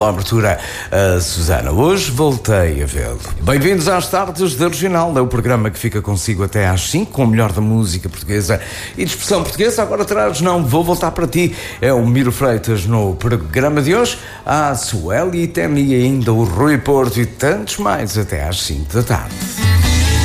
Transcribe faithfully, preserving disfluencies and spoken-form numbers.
A abertura a Susana. Hoje voltei a vê-lo. Bem-vindos às Tardes da Original, é o programa que fica consigo até às cinco, com o melhor da música portuguesa e de expressão portuguesa. Agora traz, não, vou voltar para ti. É o Miro Freitas no programa de hoje. A Sueli Teni e ainda o Rui Porto e tantos mais até às cinco da tarde.